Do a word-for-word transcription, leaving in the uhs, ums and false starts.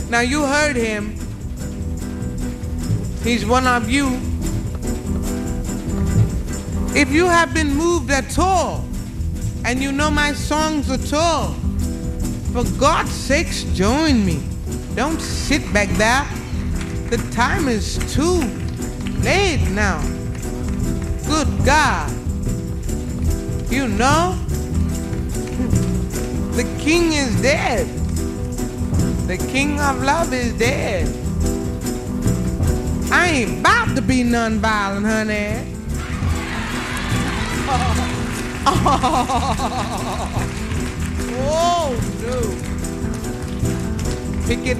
Now you heard him. He's one of you. If you have been moved at all, and you know my songs at all, for God's sakes, join me. Don't sit back there. The time is too late now. Good God. You know, the king is dead. The king of love is dead. I ain't about to be nonviolent, honey. Oh, no. Pick it